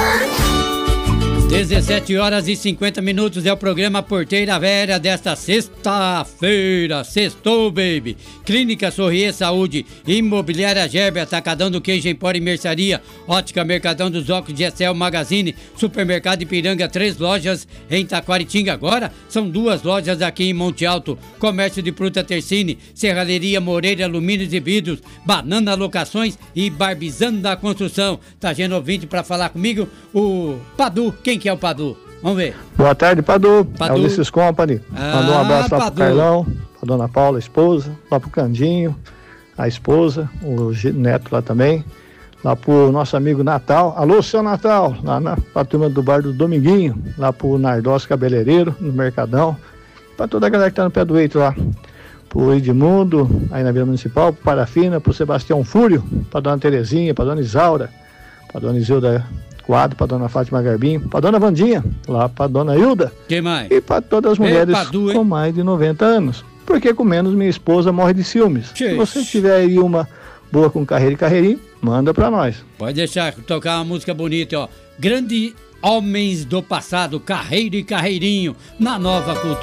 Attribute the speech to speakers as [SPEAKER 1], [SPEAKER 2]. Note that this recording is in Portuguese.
[SPEAKER 1] 17 horas e 50 minutos é o programa Porteira Velha desta sexta-feira. Sextou, baby. Clínica Sorrier Saúde, Imobiliária Gerber, Atacadão do Queijo Empório e Mercearia, Ótica Mercadão dos Óculos de Excel Magazine, Supermercado Ipiranga, 3 lojas em Taquaritinga. Agora são 2 lojas aqui em Monte Alto. Comércio de Fruta Tercine, Serralheria Moreira, Alumínios e Vidros, Banana Locações e Barbizando da Construção. Tá gente ouvinte pra falar comigo, o Padu. Quem que é o Padu? Vamos ver.
[SPEAKER 2] Boa tarde, Padu. É o Ulisses Company. Mandou um abraço lá
[SPEAKER 1] Padu.
[SPEAKER 2] pro Carlão, pra Dona Paula, a esposa, lá pro Candinho, a esposa, o neto lá também, lá pro nosso amigo Natal. Alô, seu Natal, lá pra turma do bar do Dominguinho, lá pro Nardós Cabeleireiro, no Mercadão, pra toda a galera que tá no pé do eito lá. Pro Edmundo, aí na Vila Municipal, pro Parafina, pro Sebastião Fúrio, pra Dona Terezinha, pra Dona Isaura, pra Dona Isilda Quadro, pra Dona Fátima Garbinho, pra Dona Vandinha, lá pra Dona Hilda.
[SPEAKER 1] Quem mais?
[SPEAKER 2] E pra todas as mulheres
[SPEAKER 1] Padu,
[SPEAKER 2] com mais de 90 anos. Porque com menos minha esposa morre de ciúmes.
[SPEAKER 1] Que
[SPEAKER 2] Se você tiver aí uma boa com carreira e carreirinho, manda pra nós.
[SPEAKER 1] Pode deixar tocar uma música bonita, ó. Grande Homens do Passado, Carreiro e Carreirinho, na Nova Cultura.